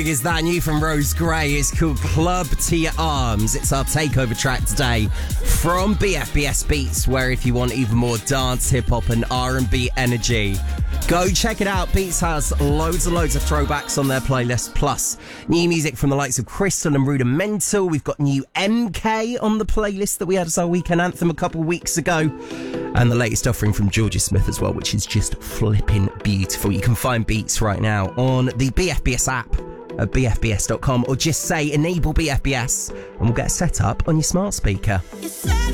Is that new from Rose Gray? It's called Club to Your Arms. It's our takeover track today from BFBS Beats, where if you want even more dance, hip-hop and R&B energy, go check it out. Beats has loads and loads of throwbacks on their playlist, plus new music from the likes of Crystal and Rudimental. We've got new MK on the playlist that we had as our weekend anthem a couple of weeks ago, and the latest offering from Georgia Smith as well, which is just flipping beautiful. You can find Beats right now on the BFBS app at bfbs.com, or just say enable BFBS and we'll get set up on your smart speaker.